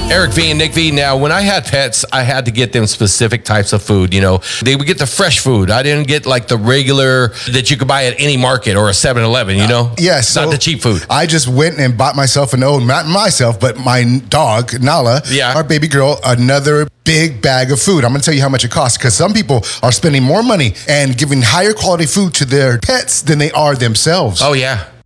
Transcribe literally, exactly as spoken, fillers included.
Eric V and Nick V. Now, when I had pets, I had to get them specific types of food. You know, they would get the fresh food. I didn't get like the regular that you could buy at any market or a seven eleven, you know? Uh, yes. Not So the cheap food. I just went and bought myself an old, not myself, but my dog, Nala, Yeah. our baby girl, another big bag of food. I'm going to tell you how much it costs because some people are spending more money and giving higher quality food to their pets than they are themselves. Oh, yeah.